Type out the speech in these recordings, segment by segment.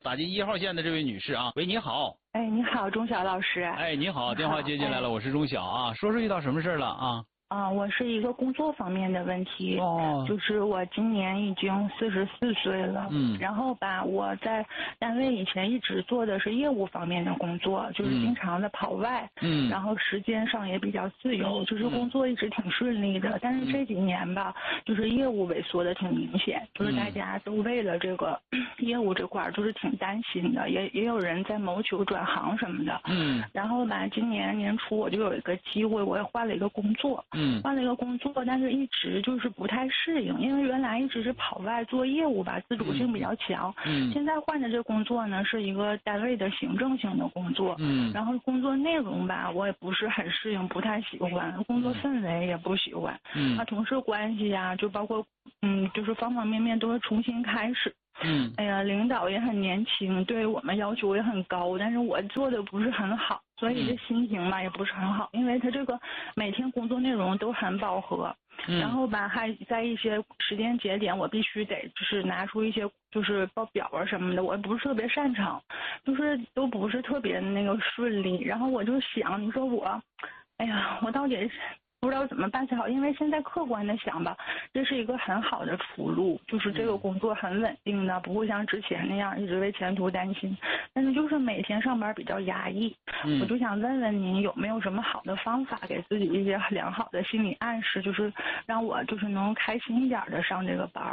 打进1号线的这位女士啊，喂，你好。 哎，你好，钟晓老师。 哎，你好，电话接进来了，我是钟晓啊，说说遇到什么事了啊？ 我是一个工作方面的问题。就是我今年已经44岁了。然后吧，我在单位以前一直做的是业务方面的工作，就是经常的跑外。然后时间上也比较自由，就是工作一直挺顺利的。但是这几年吧，就是业务萎缩的挺明显，就是大家都为了这个业务这块就是挺担心的，也有人在谋求转行什么的。然后吧，今年年初我就有一个机会，我也换了一个工作。换了一个工作，但是一直就是不太适应，因为原来一直是跑外做业务吧，自主性比较强。现在换的这工作呢，是一个单位的行政性的工作。然后工作内容吧，我也不是很适应，不太喜欢，工作氛围也不喜欢。同事关系呀，就包括就是方方面面都会重新开始。哎呀，领导也很年轻，对我们要求也很高，但是我做的不是很好，所以这心情吧也不是很好，因为他这个每天工作内容都很饱和。然后吧，还在一些时间节点，我必须得就是拿出一些就是报表啊什么的，我也不是特别擅长，就是都不是特别那个顺利。然后我就想，你说我，哎呀，我到底不知道怎么办才好，因为现在客观的想吧，这是一个很好的出路，就是这个工作很稳定的，不会像之前那样一直为前途担心。但是就是每天上班比较压抑。我就想问问您有没有什么好的方法，给自己一些良好的心理暗示，就是让我就是能开心一点的上这个班。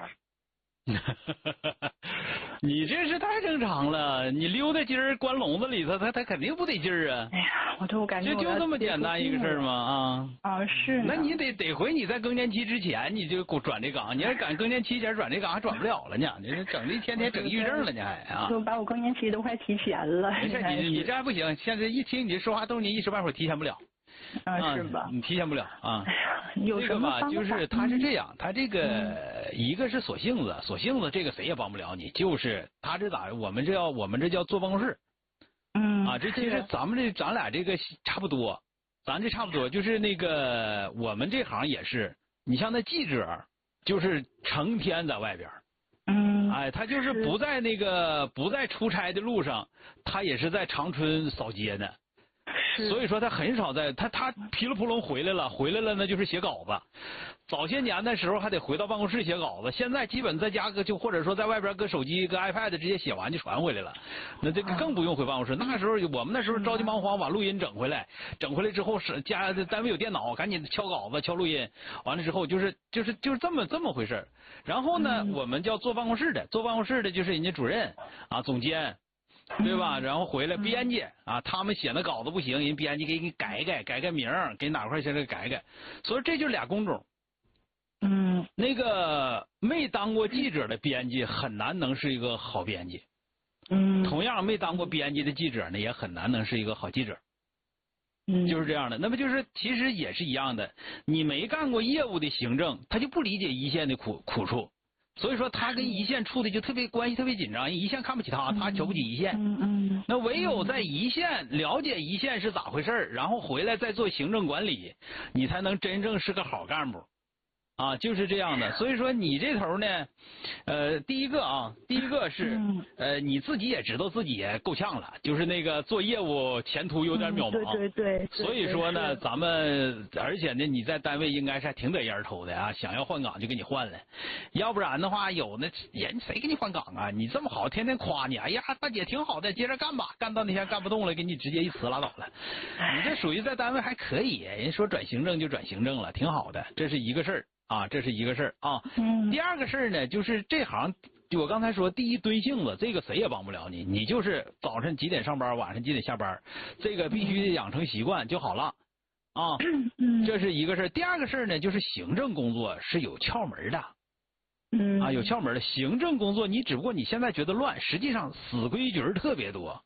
你这是太正常了，你溜达筋儿关笼子里头，他肯定不得劲儿啊。 哎呀，我感觉就这么简单一个事儿吗？ 是。 那你得回你在更年期之前你就给我转这岗，你要赶更年期前转这岗还转不了了呢，你这整的天天整抑郁症了，你还啊？ 就把我更年期都快提前了。 没事，你这还不行，现在一听你这说话动静一时半会儿提前不了。 是吧？ 你提前不了啊。 有什么方法？ 这个吧，就是他是这样，他这个一个是锁性子，这个谁也帮不了你，就是他这咋，我们这叫坐办公室。这其实咱俩这个差不多，咱这差不多，就是那个我们这行也是，你像那记者，就是成天在外边。他就是不在出差的路上，他也是在长春扫街呢。所以说他很少他噼里扑棱回来了呢，就是写稿子。早些年的时候还得回到办公室写稿子，现在基本在家就或者说在外边搁手机搁 iPad 直接写完就传回来了，那这个更不用回办公室。那时候我们那时候着急忙慌把录音整回来之后是单位有电脑，赶紧敲稿子敲录音，完了之后就是这么回事。然后呢，我们叫坐办公室的就是人家主任总监。对吧？然后回来编辑他们写的稿子不行，人编辑给你改名，给哪块现在改。所以这就俩工种。那个没当过记者的编辑很难能是一个好编辑。同样没当过编辑的记者呢，也很难能是一个好记者。就是这样的。那么就是其实也是一样的，你没干过业务的行政，他就不理解一线的苦处。所以说他跟一线处的就关系特别紧张，一线看不起他瞧不起一线。那唯有在一线了解一线是咋回事，然后回来再做行政管理，你才能真正是个好干部。就是这样的。所以说你这头呢，第一个是你自己也知道自己也够呛了，就是那个做业务前途有点渺茫。 对。 所以说呢，咱们而且呢，你在单位应该是还挺得烟头的想要换岗就给你换了，要不然的话有那人谁给你换岗啊？你这么好，天天夸你，哎呀大姐挺好的，接着干吧，干到那天干不动了，给你直接一辞拉倒了。你这属于在单位还可以，人说转行政就转行政了，挺好的，这是一个事儿。这是一个事儿第二个事儿呢，就是这行就我刚才说，第一蹲性子，这个谁也帮不了你，你就是早晨几点上班，晚上几点下班，这个必须得养成习惯就好了这是一个事儿。第二个事儿呢，就是行政工作是有窍门的有窍门的。行政工作你只不过你现在觉得乱，实际上死规矩特别多。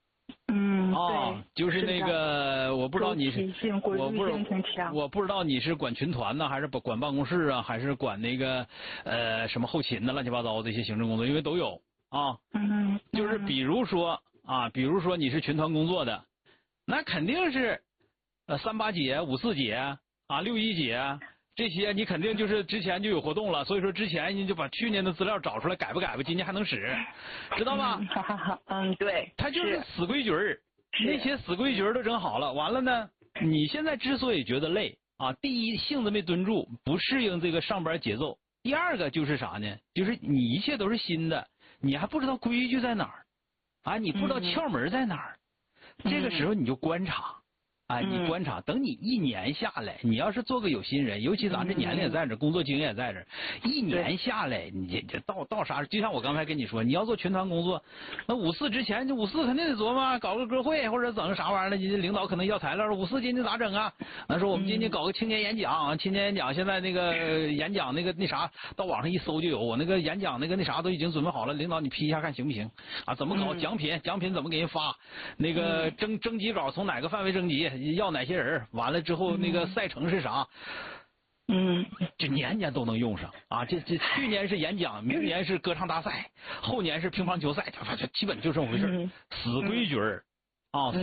就是那个，我不知道你是，我不知道你是管群团呢，还是管办公室还是管那个什么后勤的乱七八糟这些行政工作，因为都有就是比如说你是群团工作的，那肯定是3-8节、5-4节6-1节这些你肯定就是之前就有活动了，所以说之前你就把去年的资料找出来改吧改吧，今年还能使，知道吗？ 对， 他就是死规矩儿，那些死规矩儿都整好了，完了呢，你现在之所以觉得累啊，第一性子没蹲住，不适应这个上班节奏；第二个就是啥呢？就是你一切都是新的，你还不知道规矩在哪儿，啊，你不知道窍门在哪儿，这个时候你就观察。啊，你观察，等你1年下来，你要是做个有心人，尤其咱这年龄也在这，工作经验也在这，1年下来，你这到啥？就像我刚才跟你说，你要做群团工作，那54之前，就54肯定得琢磨搞个歌会或者整个啥玩意儿的，你领导可能要材料，54今天咋整啊？那说我们今天搞个青年演讲，青年演讲现在那个演讲那啥，到网上一搜就有，我那个演讲那啥都已经准备好了，领导你批一下看行不行？啊，怎么搞？奖品怎么给人发？那个征集稿从哪个范围征集？要哪些人？完了之后那个赛程是啥？这年年都能用上啊！这去年是演讲，明年是歌唱大赛，后年是乒乓球赛，这基本就这么回事。死规矩儿啊，死